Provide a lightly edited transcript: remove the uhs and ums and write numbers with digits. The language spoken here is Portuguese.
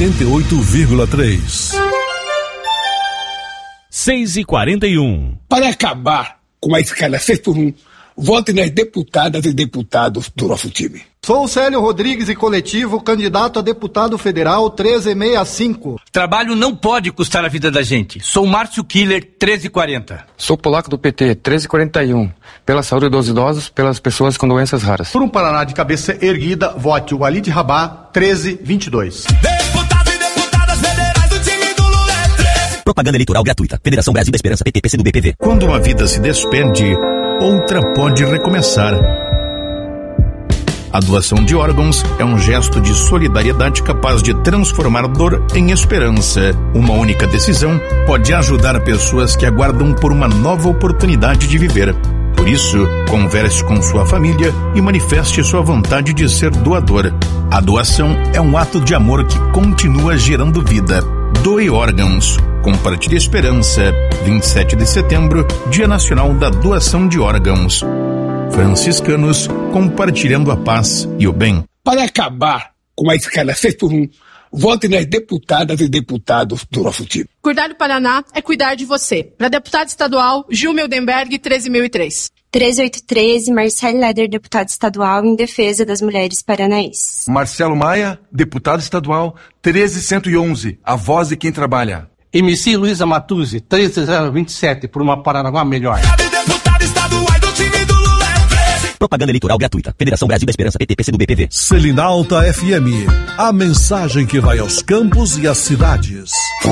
88,3. 6h41. Para acabar com a escala 6x1, vote nas deputadas e deputados do nosso time. Sou Célio Rodrigues e coletivo, candidato a deputado federal 1365. Trabalho não pode custar a vida da gente. Sou Márcio Killer, 1340. Sou polaco do PT, 1341. Pela saúde dos idosos, pelas pessoas com doenças raras. Por um Paraná de cabeça erguida, vote o Walid Rabá, 1322. Deputado e deputadas federais do time do Lula é 13. Propaganda eleitoral gratuita. Federação Brasil da Esperança, PT, PCdoB, PV. Quando uma vida se despede, outra pode recomeçar. A doação de órgãos é um gesto de solidariedade capaz de transformar dor em esperança. Uma única decisão pode ajudar pessoas que aguardam por uma nova oportunidade de viver. Por isso, converse com sua família e manifeste sua vontade de ser doador. A doação é um ato de amor que continua gerando vida. Doe órgãos. Compartilhe esperança. 27 de setembro, Dia Nacional da Doação de Órgãos. Franciscanos compartilhando a paz e o bem. Para acabar com a escala 6x1, vote nas deputadas e deputados do nosso time. Cuidar do Paraná é cuidar de você. Para deputado estadual, Gil Mildenberg, 13.003. 13813, Marcelo Leder, deputado estadual em defesa das mulheres paranaenses. Marcelo Maia, deputado estadual, 13111, a voz de quem trabalha. MC Luiza Matuzzi, 13027, por uma Paranaguá melhor. Deputado estadual do time do Lula é 13. Propaganda eleitoral gratuita. Federação Brasil da Esperança, PT, PCdoB, PV. Selinalta FM. A mensagem que vai aos campos e às cidades.